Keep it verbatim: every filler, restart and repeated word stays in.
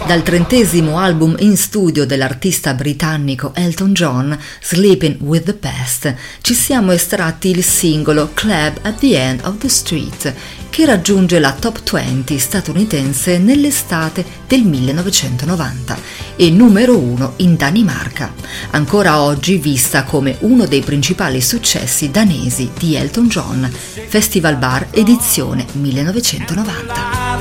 Dal trentesimo album in studio dell'artista britannico Elton John, Sleeping with the Past, ci siamo estratti il singolo Club at the End of the Street, che raggiunge la top venti statunitense nell'estate del millenovecentonovanta e numero uno in Danimarca, ancora oggi vista come uno dei principali successi danesi di Elton John, Festival Bar edizione millenovecentonovanta.